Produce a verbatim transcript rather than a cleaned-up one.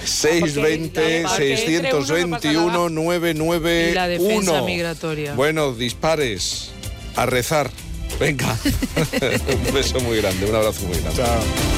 seis veinte, seiscientos veintiuno, novecientos noventa y uno. Y la defensa migratoria. Bueno, dispares. A rezar. Venga. Un beso muy grande, un abrazo muy grande. Chao.